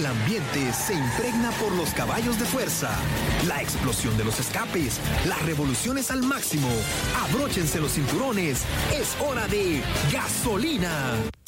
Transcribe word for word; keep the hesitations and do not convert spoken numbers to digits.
El ambiente se impregna por los caballos de fuerza, la explosión de los escapes, las revoluciones al máximo. Abróchense los cinturones, es hora de gasolina.